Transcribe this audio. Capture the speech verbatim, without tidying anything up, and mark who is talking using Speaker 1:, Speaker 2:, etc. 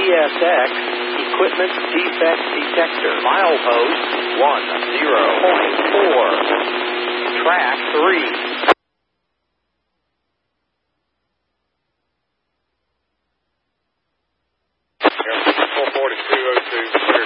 Speaker 1: S X Equipment Defect Detector. Milepost one zero point four. Track three. four forty-two oh two, clear.